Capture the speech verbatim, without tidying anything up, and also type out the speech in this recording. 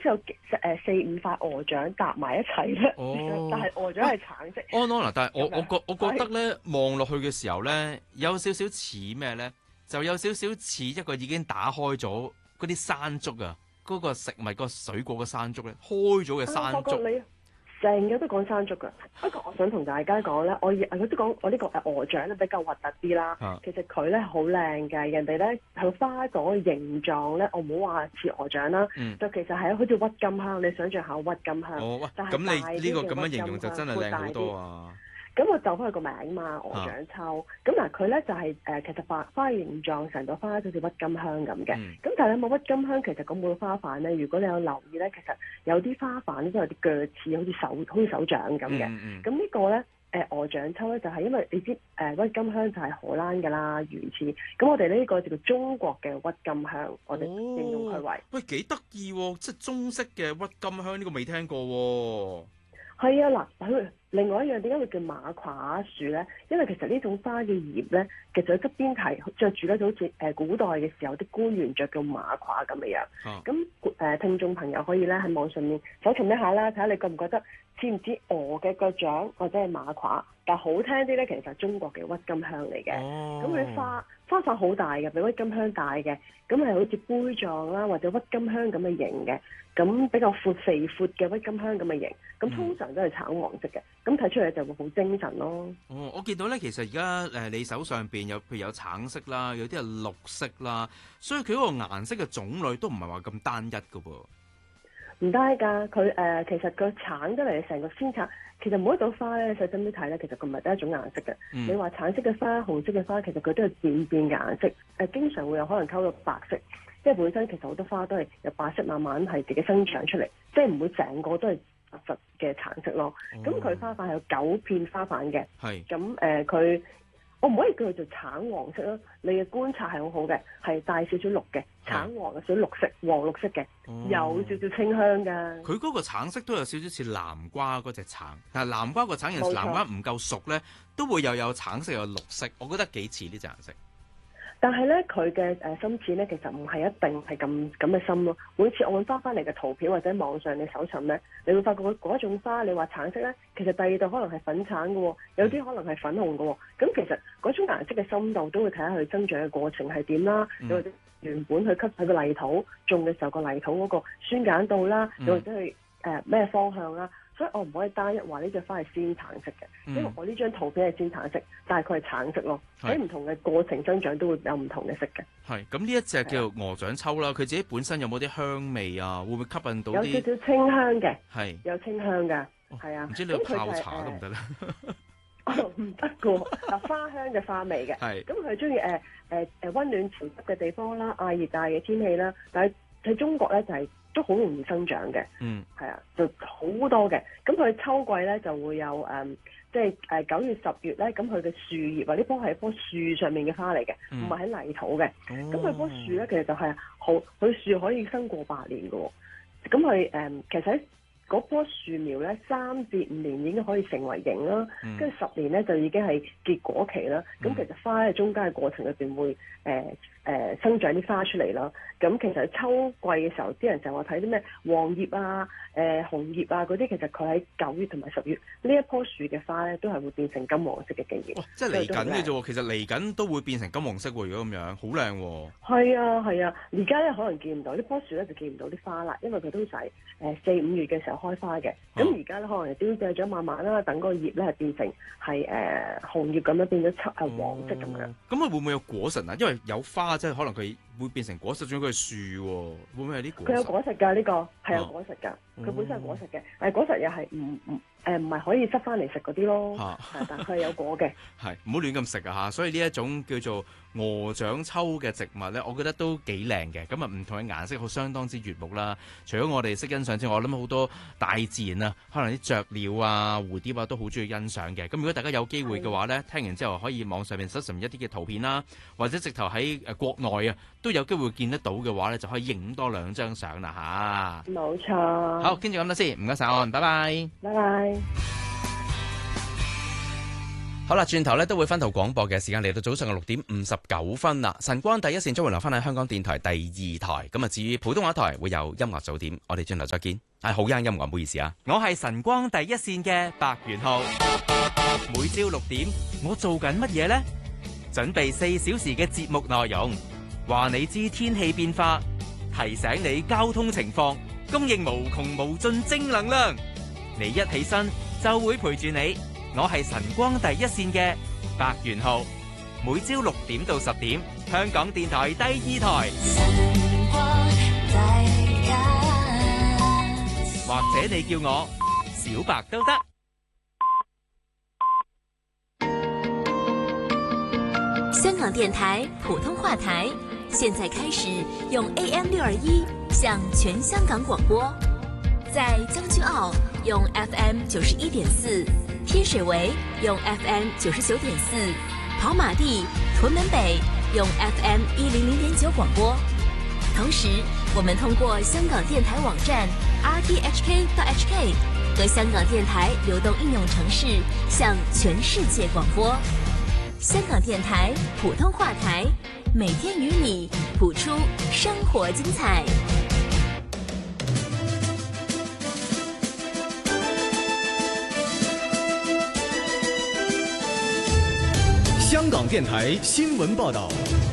似有誒四五塊鵝掌搭埋一齊咧， 哦、 但係鵝掌係橙色。 哦，no，但係我我覺我覺得咧，望落去嘅時候咧，有少少似咩咧？就有少少似一個已經打開咗嗰啲山竹啊，嗰、嗰個食物、嗰個水果嘅山竹咧，開咗嘅山竹。 你成日都講山竹㗎，不過我想同大家講咧，我我都講我呢個誒鵝掌咧比較核突啲啦。 啊、 其實佢咧好靚嘅，人哋咧佢花朵嘅形狀咧，我唔好話似鵝掌啦， 嗯、 就其實係好似鬱金香，你想象下鬱金香。 哦， 但咁你呢個咁樣形容就真係靚好多啊！ 咁我就翻佢個名嘛，鵝掌秋。咁嗱、啊，佢咧就係、是、誒、呃，其實花花形狀成個花好似鬱金香咁嘅。咁、嗯、但係你冇鬱金香，其實咁每個花瓣咧，如果你有留意咧，其實有啲花瓣咧都有啲鋸齒，好似手好似手掌咁嘅。咁、嗯嗯、呢個咧誒鵝掌秋咧，就係、是、因為你知誒鬱、呃、金香就係荷蘭㗎啦，原始。咁我哋呢個叫做中國嘅鬱金香，我哋形容佢為。 喂，幾得意喎！即係中式嘅鬱金香呢、呢個未聽過喎、啊。 係啊，嗱，佢另外一樣點解會叫馬褂樹咧？因為其實呢種花嘅葉咧，其實喺側邊係着住咧，就好似誒古代嘅時候啲官員着嘅馬褂咁嘅樣。咁誒、啊呃、聽眾朋友可以咧喺網上面搜尋一下啦，睇下你覺唔覺得似唔似鵝嘅腳掌或者係馬褂？但係好聽啲咧，其實係中國嘅鬱金香嚟嘅。咁佢、哦、花花瓣好大嘅，比鬱金香大嘅，咁係好似杯狀啦，或者鬱金香咁嘅形嘅。咁比較闊肥闊嘅鬱金香咁嘅形，咁通常都係橙黃色嘅，咁睇出嚟就會好精神咯。 哦，我見到咧，其實而家誒你手上邊有譬如有橙色啦，有啲係綠色啦，所以佢嗰個顏色嘅種類都唔係話咁單一㗎噃。 唔單㗎，佢誒、呃、其實個橙得嚟成個鮮橙，其實每一朵花咧，細心啲睇咧，其實佢唔係得一種顏色嘅。嗯、你話橙色嘅花、紅色嘅花，其實佢都有漸變嘅顏色，誒、呃、經常會有可能溝到白色。即係本身其實好多花都係由白色慢慢係自己生長出嚟，即係唔會成個都係實嘅橙色咯。咁佢、哦、花瓣係有九片花瓣嘅。係是。咁誒佢，我唔可以叫佢做橙黃色咯。你嘅觀察係好好嘅，係帶少少綠嘅，橙黃嘅少少綠色、黃綠色嘅，哦、有少少清香㗎。佢嗰個橙色都有少少似南瓜嗰隻橙，但係南瓜個橙有時南瓜唔夠熟咧，都會又有橙色有綠色，我覺得幾似呢隻顏色。 但係咧，佢嘅誒深淺咧，其實唔係一定係咁咁嘅深咯。每次我揾翻翻嚟嘅圖片或者網上嘅搜尋咧，你會發覺嗰種花，你話橙色咧，其實第二度可能係粉橙嘅，有啲可能係粉紅嘅。咁其實嗰種顏色嘅深度都會睇下佢增長嘅過程係點啦，又、嗯、或者原本去吸佢個泥土種嘅時候個泥土嗰個酸鹼度啦，又、嗯、或者係誒咩方向啦。所以我唔可以單一話呢隻花係鮮橙色嘅，嗯、因為我呢張圖片係鮮橙色，但係佢係橙色咯。喺唔是同嘅過程增長都會有唔同嘅色嘅。 係咁呢一隻叫鵝掌秋啦，佢自己本身有冇啲香味啊？會唔會吸引到啲？ 有少少清香嘅， 係是有清香嘅，係、哦、啊。 唔知你泡茶得唔得咧？ 哦，唔得嘅，嗱花香嘅花味嘅。係是。咁佢中意誒誒誒溫暖潮濕嘅地方啦，亞熱帶嘅天氣啦，但係喺中國咧就係、是。都好容易生長嘅，嗯，係啊，就好多嘅。咁佢秋季咧就會有誒、嗯，即係誒九月十月咧，咁佢嘅樹葉啊，呢棵係一棵樹上面嘅花嚟嘅，唔係喺泥土嘅。咁佢棵樹咧，其實就係好，佢樹可以生過百年嘅。咁佢誒，其實喺嗰棵樹苗咧，三至五年已經可以成為型啦，跟住、嗯、十年咧就已經係結果期啦。咁、嗯、其實花喺中間嘅過程裏邊會誒。呃誒、呃、生長啲花出嚟啦，咁其實秋季嘅時候，啲人就話睇啲咩黃葉啊、誒、呃、紅葉啊嗰啲，其實佢喺九月同埋十月呢一棵樹嘅花咧，都係會變成金黃色嘅季節。 哇！即係嚟緊嘅啫喎，其實嚟緊都會變成金黃色喎。如果咁樣，好靚喎。係啊係啊，而家咧可能見唔到呢棵樹咧，就見唔到啲花啦，因為佢都係誒四五月嘅時候開花嘅。咁而家咧可能凋謝咗慢慢啦，等嗰個葉咧係變成係誒、呃、紅葉咁樣變咗七誒黃色咁樣。咁佢、哦、會唔會有果實啊？因為有花。即係可能佢會變成果實，仲要佢係樹喎，會唔會係啲果實？ 佢有果實㗎，呢個係有果實㗎。佢、哦、本身係果實嘅，但係果實又係唔唔誒唔係可以塞翻嚟食嗰啲咯。嚇、啊，但係佢係有果嘅。係唔好亂咁食啊嚇！所以呢一種叫做鵝掌秋嘅植物咧，我覺得都幾靚嘅。咁啊，唔同嘅顏色好相當之悅目啦。除咗我哋識欣賞之外，我諗好多大自然啊，可能啲雀鳥啊、蝴蝶啊都好中意欣賞嘅。咁如果大家有機會嘅話咧，的聽完之後可以網上面搜尋一啲嘅圖片啦，或者直頭喺誒國內啊都有機會見得到嘅話咧，就可以影多兩張相啦吓， 冇錯。 好，跟住咁多先，唔該晒，我，拜拜。 拜拜。 好啦，轉頭咧都會分頭廣播嘅時間嚟到早上嘅六點五十九分啦。晨光第一線將會留翻喺香港電台第二台。咁啊，至於普通話台會有音樂早點，我哋轉頭再見。係好啱音樂，唔好意思啊。我係晨光第一線嘅白元浩。每朝六點，我做緊乜嘢呢？準備四小時嘅節目內容，話你知天氣變化，提醒你交通情況，供應無窮無盡正能量。你一起身就會陪住你。我係晨光第一線嘅白元浩，每朝六點到十點，香港電台第二台。晨光第一，或者你叫我小白都得。 香港電台普通話台，現在開始用 A M 六二一向全香港廣播，在將軍澳用 F M 九十一點四。天水圍用 F M 九十九點四，跑馬地、屯門北用 F M 一零零點九廣播。同時，我們通過香港電台網站 R T H K 到 H K 和香港電台流動應用程式向全世界廣播。香港電台普通話台，每天與你譜出生活精彩。 香港電台新聞報道。